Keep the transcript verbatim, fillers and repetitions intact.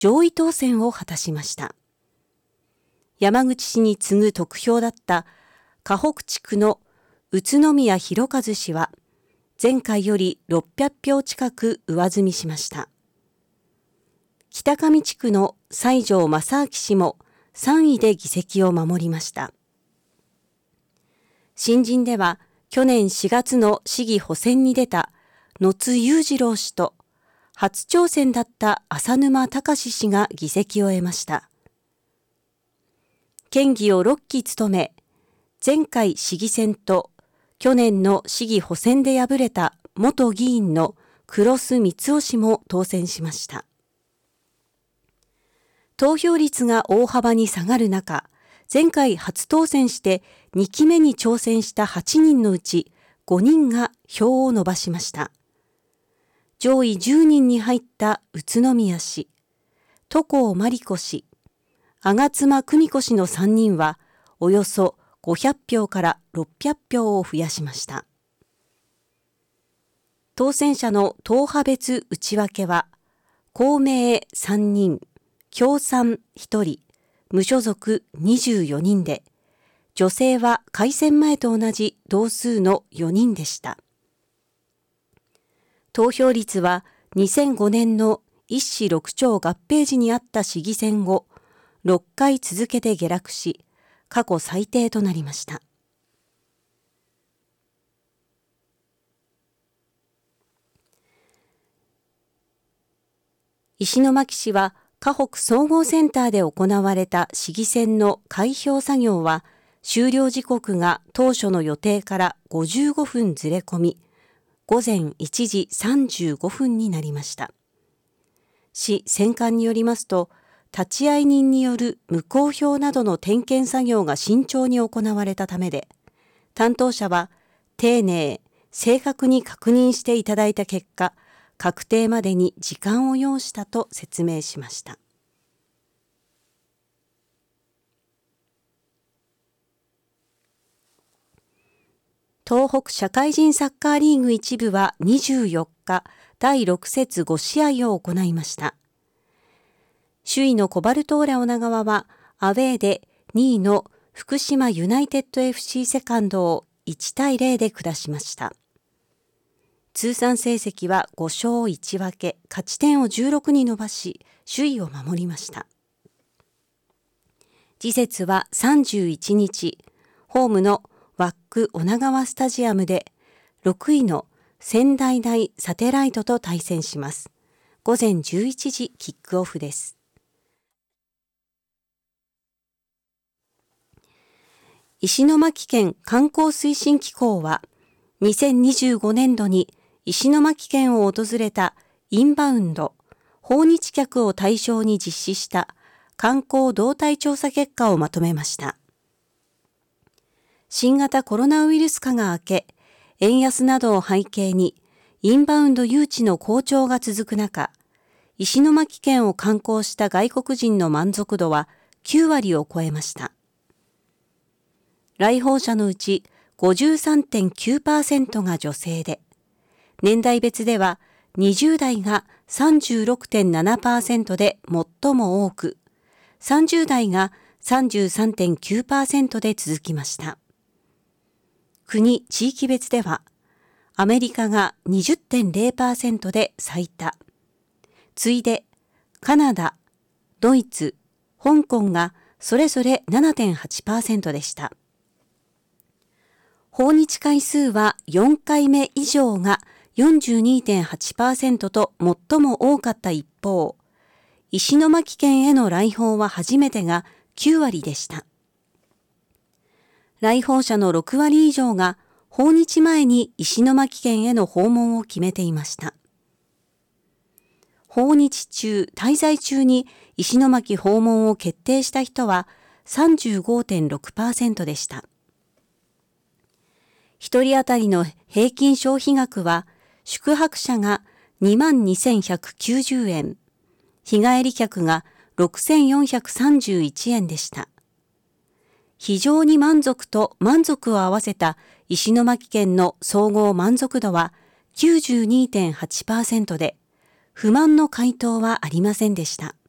上位当選を果たしました。山口氏に次ぐ得票だった河北地区の宇都宮弘和氏は前回よりろっぴゃくひょう近く上積みしました。北上地区の西条正明氏もさんいで議席を守りました。新人では去年しがつの市議補選に出た野津裕次郎氏と初挑戦だった浅沼隆氏が議席を得ました。県議をろっき務め、前回市議選と去年の市議補選で敗れた元議員の黒須光雄氏も当選しました。投票率が大幅に下がる中、前回初当選してにきめに挑戦したはちにんのうちごにんが票を伸ばしました。上位じゅうにんに入った宇都宮氏、都甲真理子氏、吾妻久美子氏のさんにんはおよそごひゃくひょうからろっぴゃくひょうを増やしました。当選者の党派別内訳は、公明さんにん、共産ひとり、無所属にじゅうよにんで、女性は改選前と同じ同数のよにんでした。投票率はにせんごねんの一市六町合併時にあった市議選後、ろっかい続けて下落し、過去最低となりました。石巻市は河北総合センターで行われた市議選の開票作業は、終了時刻が当初の予定からごじゅうごふんずれ込み、ごぜんいちじさんじゅうごふんになりました。市選管によりますと、立会人による無効票などの点検作業が慎重に行われたためで、担当者は丁寧、正確に確認していただいた結果、確定までに時間を要したと説明しました。東北社会人サッカーリーグ一部はにじゅうよっか、だいろく節ごしあいを行いました。首位のコバルトオーラ女川はアウェーでにいの福島ユナイテッド エフシー セカンドをいちたいゼロで下しました。通算成績はごしょういちわけ、勝ち点をじゅうろくに伸ばし、首位を守りました。次節はさんじゅういちにち、ホームのワック女川スタジアムでろくいの仙台大サテライトと対戦します。ごぜんじゅういちじキックオフです。石巻県観光推進機構は、にせんにじゅうごねんどに石巻県を訪れたインバウンド、訪日客を対象に実施した観光動態調査結果をまとめました。新型コロナウイルス化が明け、円安などを背景にインバウンド誘致の好調が続く中、石巻県を観光した外国人の満足度はきゅうわりを超えました。来訪者のうち ごじゅうさんてんきゅうパーセント が女性で、年代別ではにじゅうだいが さんじゅうろくてんななパーセント で最も多く、さんじゅうだいが さんじゅうさんてんきゅうパーセント で続きました。国・地域別では、アメリカが にじゅってんゼロパーセント で最多。次いで、カナダ、ドイツ、香港がそれぞれ ななてんはちパーセント でした。訪日回数はよんかいめ以上が よんじゅうにてんはちパーセント と最も多かった一方、石巻県への来訪は初めてがきゅうわりでした。来訪者のろくわり以上が訪日前に石巻県への訪問を決めていました。訪日中、滞在中に石巻訪問を決定した人は さんじゅうごてんろくパーセント でした。一人当たりの平均消費額は、宿泊者が にまんにせんひゃくきゅうじゅうえん、日帰り客がろくせんよんひゃくさんじゅういちえんでした。非常に満足と満足を合わせた石巻県の総合満足度は きゅうじゅうにてんはちパーセント で、不満の回答はありませんでした。